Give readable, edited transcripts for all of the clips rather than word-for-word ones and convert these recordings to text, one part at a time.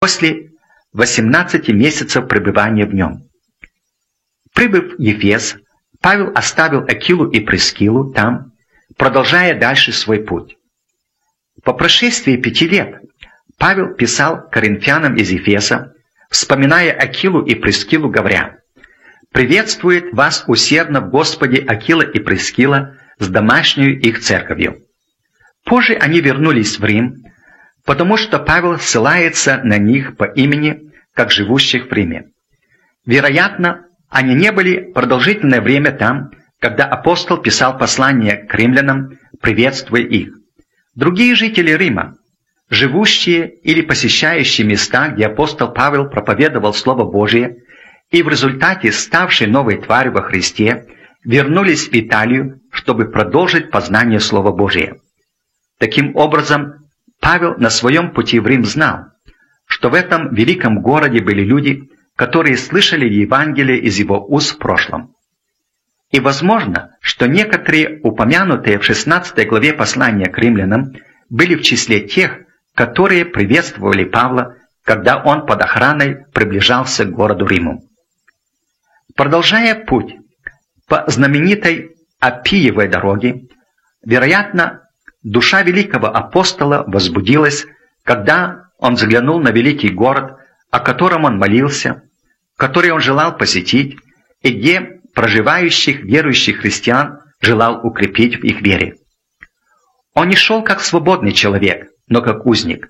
после 18 месяцев пребывания в нем. Прибыв в Ефес, Павел оставил Акилу и Прискилу там, продолжая дальше свой путь. По прошествии 5 лет Павел писал коринфянам из Ефеса, вспоминая Акилу и Прискилу, говоря: «Приветствует вас усердно в Господе Акила и Прискила с домашнюю их церковью». Позже они вернулись в Рим, потому что Павел ссылается на них по имени, как живущих в Риме. Вероятно, они не были продолжительное время там, когда апостол писал послание к римлянам, приветствуя их. Другие жители Рима, живущие или посещающие места, где апостол Павел проповедовал Слово Божие, и в результате ставшие новой тварью во Христе, вернулись в Италию, чтобы продолжить познание Слова Божия. Таким образом, Павел на своем пути в Рим знал, что в этом великом городе были люди, которые слышали Евангелие из его уст в прошлом. И возможно, что некоторые, упомянутые в 16 главе послания к римлянам, были в числе тех, которые приветствовали Павла, когда он под охраной приближался к городу Риму. Продолжая путь по знаменитой Аппиевой дороге, вероятно, душа великого апостола возбудилась, когда он взглянул на великий город, о котором он молился, который он желал посетить, и где проживающих верующих христиан желал укрепить в их вере. Он не шел как свободный человек, но как узник.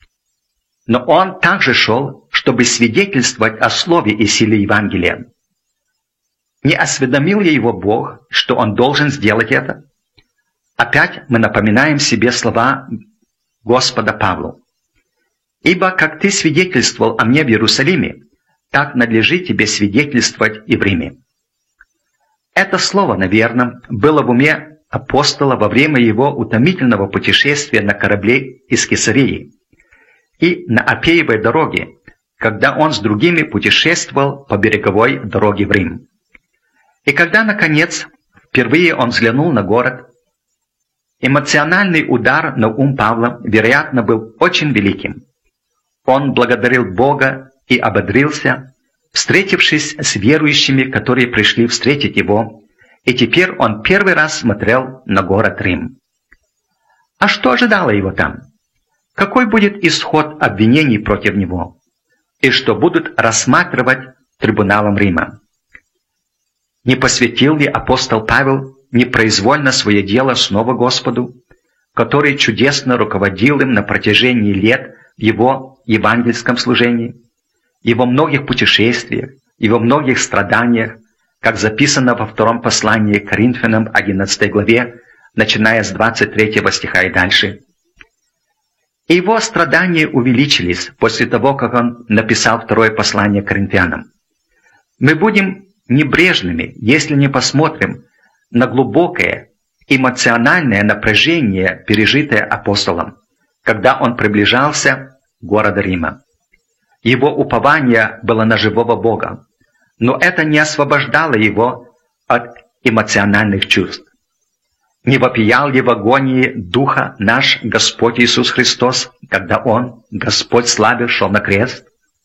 Но он также шел, чтобы свидетельствовать о слове и силе Евангелия. Не осведомил ли его Бог, что он должен сделать это? Опять мы напоминаем себе слова Господа Павлу: «Ибо как ты свидетельствовал о мне в Иерусалиме, так надлежит тебе свидетельствовать и в Риме». Это слово, наверное, было в уме апостола во время его утомительного путешествия на корабле из Кесарии и на Аппиевой дороге, когда он с другими путешествовал по береговой дороге в Рим. И когда, наконец, впервые он взглянул на город, эмоциональный удар на ум Павла, вероятно, был очень великим. Он благодарил Бога и ободрился, встретившись с верующими, которые пришли встретить его, и теперь он первый раз смотрел на город Рим. А что ожидало его там? Какой будет исход обвинений против него? И что будут рассматривать трибуналом Рима? Не посвятил ли апостол Павел непроизвольно свое дело снова Господу, который чудесно руководил им на протяжении лет в его евангельском служении, его многих путешествиях, его многих страданиях, как записано во втором послании к Коринфянам 11 главе, начиная с 23 стиха и дальше. И его страдания увеличились после того, как он написал второе послание к Коринфянам. Мы будем небрежными, если не посмотрим на глубокое эмоциональное напряжение, пережитое апостолом, когда он приближался к городу Рима. Его упование было на живого Бога, но это не освобождало его от эмоциональных чувств. Не вопиял ли в агонии духа наш Господь Иисус Христос, когда Он, Господь славе, шел на крест?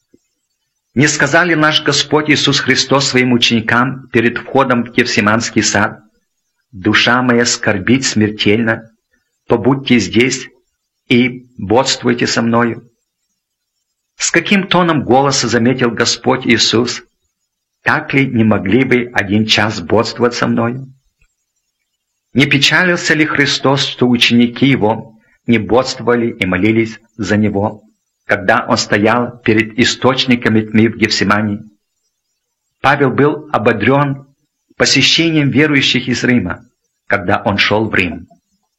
Не сказал ли наш Господь Иисус Христос своим ученикам перед входом в Гефсиманский сад: «Душа моя скорбит смертельно, побудьте здесь и бодствуйте со мною»? С каким тоном голоса заметил Господь Иисус: «Так ли не могли бы 1 час бодствовать со мною?» Не печалился ли Христос, что ученики Его не бодствовали и молились за Него, когда Он стоял перед источниками тьмы в Гефсимании? Павел был ободрен посещением верующих из Рима, когда он шел в Рим.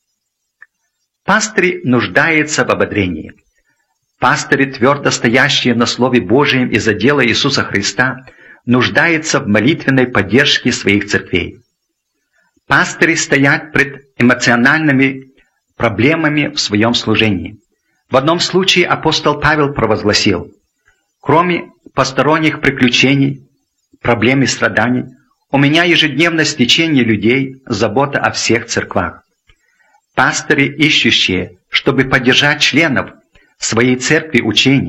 Пастырь нуждается в ободрении. Пастыри, твердо стоящие на Слове Божьем из-за дела Иисуса Христа, нуждаются в молитвенной поддержке своих церквей. Пастыри стоят пред эмоциональными проблемами в своем служении. В одном случае апостол Павел провозгласил: «Кроме посторонних приключений, проблем и страданий, у меня ежедневно стечение людей, забота о всех церквах». Пастыри, ищущие, чтобы поддержать членов своей церкви учением,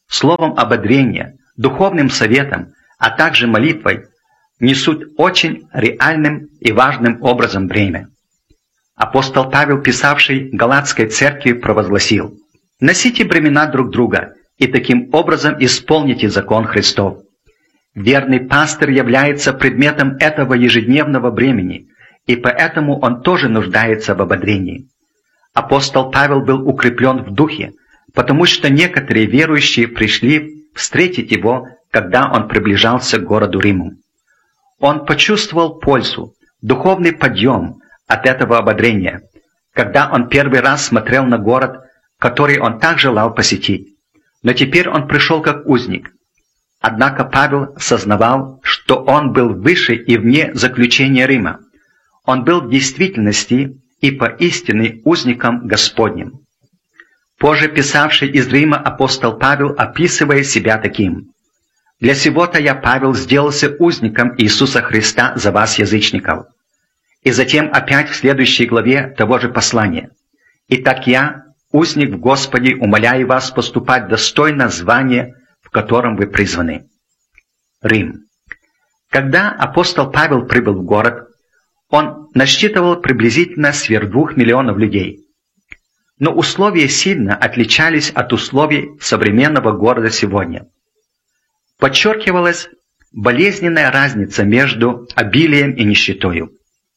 словом ободрения, духовным советом, а также молитвой несут очень реальным и важным образом бремя. Апостол Павел, писавший Галатской церкви, провозгласил: «Носите бремена друг друга и таким образом исполните закон Христов». Верный пастырь является предметом этого ежедневного бремени, и поэтому он тоже нуждается в ободрении. Апостол Павел был укреплен в духе, потому что некоторые верующие пришли встретить его, когда он приближался к городу Риму. Он почувствовал пользу, духовный подъем от этого ободрения, когда он первый раз смотрел на город, который он так желал посетить. Но теперь он пришел как узник. Однако Павел сознавал, что он был выше и вне заключения Рима. Он был в действительности и поистине узником Господним. Позже писавший из Рима апостол Павел описывает себя таким: «Для сего-то я, Павел, сделался узником Иисуса Христа за вас, язычников». И затем опять в следующей главе того же послания: «Итак я, узник в Господе, умоляю вас поступать достойно звания, в котором вы призваны». Рим. Когда апостол Павел прибыл в город, он насчитывал приблизительно сверх 2 миллионов людей. Но условия сильно отличались от условий современного города сегодня. Подчеркивалась болезненная разница между обилием и нищетою.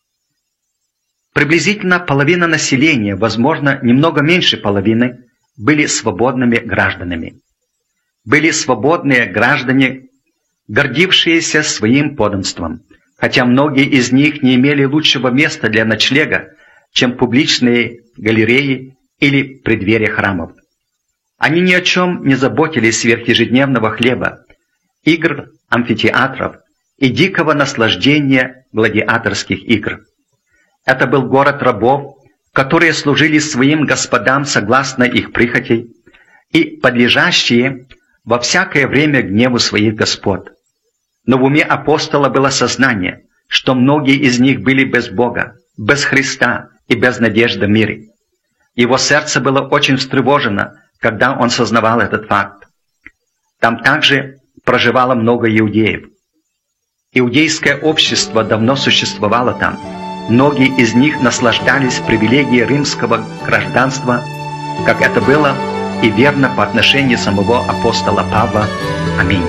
Приблизительно половина населения, возможно, немного меньше половины, были свободными гражданами. Были свободные граждане, гордившиеся своим подданством, хотя многие из них не имели лучшего места для ночлега, чем публичные галереи или преддверия храмов. Они ни о чем не заботились сверх ежедневного хлеба, игр, амфитеатров и дикого наслаждения гладиаторских игр. Это был город рабов, которые служили своим господам согласно их прихотей и подлежащие во всякое время гневу своих господ. Но в уме апостола было сознание, что многие из них были без Бога, без Христа и без надежды в мире. Его сердце было очень встревожено, когда он сознавал этот факт. Там также проживало много иудеев. Иудейское общество давно существовало там. Многие из них наслаждались привилегией римского гражданства, как это было и верно по отношению самого апостола Павла. Аминь.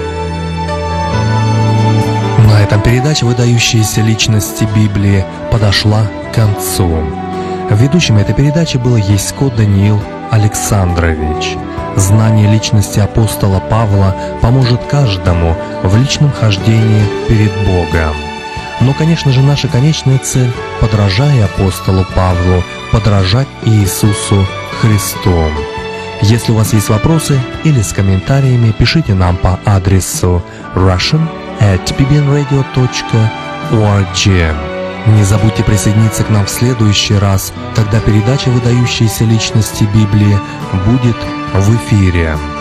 На этом передача «Выдающиеся личности Библии» подошла к концу. Ведущим этой передачи был Ясько Даниил Александрович. Знание личности апостола Павла поможет каждому в личном хождении перед Богом. Но, конечно же, наша конечная цель, подражая апостолу Павлу, подражать Иисусу Христу. Если у вас есть вопросы или с комментариями, пишите нам по адресу russian@bbnradio.org. Не забудьте присоединиться к нам в следующий раз, когда передача «Выдающиеся личности Библии» будет в эфире.